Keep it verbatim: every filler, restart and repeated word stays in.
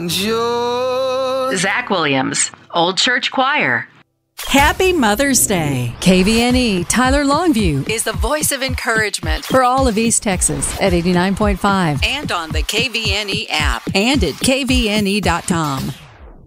and yours. Zach Williams, Old Church Choir. Happy Mother's Day. K V N E Tyler Longview is the voice of encouragement for all of East Texas at eighty-nine point five and on the K V N E app and at K V N E dot com.